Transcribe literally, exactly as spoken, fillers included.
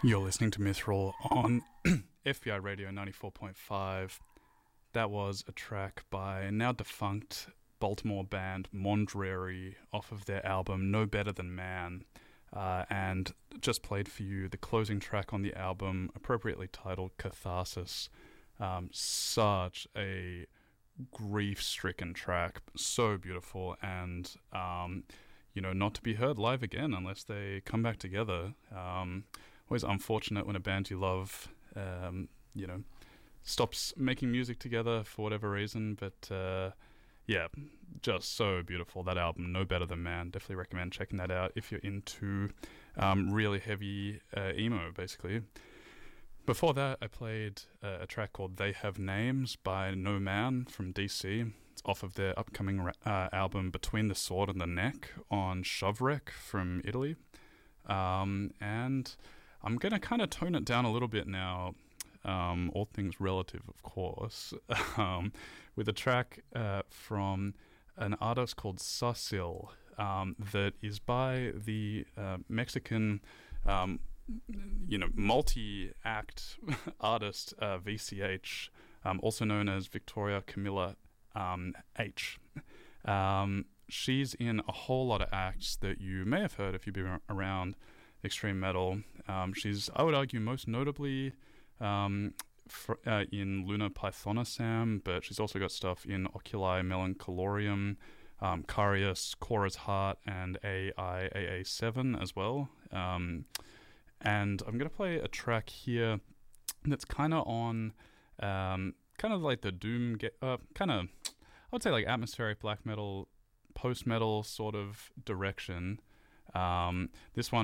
You're listening to Mithril on F B I Radio ninety-four point five. That was a track by now defunct Baltimore band Mondreary off of their album No Better Than Man. Uh, and just played for you the closing track on the album, appropriately titled Catharsis. Um, such a grief-stricken track, so beautiful, and um, you know, not to be heard live again unless they come back together. Um, always unfortunate when a band you love, um, you know, stops making music together for whatever reason, but uh, yeah, just so beautiful. That album, No Better Than Man, definitely recommend checking that out if you're into um, really heavy uh, emo, basically. Before that, I played uh, a track called They Have Names by No Man from D C. It's off of their upcoming uh, album Between the Sword and the Neck on Shovrek from Italy. Um, and I'm going to kind of tone it down a little bit now, um, all things relative, of course, um, with a track uh, from an artist called Sasil um, that is by the uh, Mexican um you know, multi-act artist uh, V C H, um, also known as Victoria Camilla um, H. Um, she's in a whole lot of acts that you may have heard if you've been around extreme metal. Um, she's, I would argue, most notably um, for, uh, in Luna Pythonissam, but she's also got stuff in Oculi Melancolorium, um, Carius, Cora's Heart, and A I A A seven as well. Um, And I'm going to play a track here that's kind of on, um, kind of like the doom, ge- uh, kind of, I would say like atmospheric black metal, post-metal sort of direction. Um, this one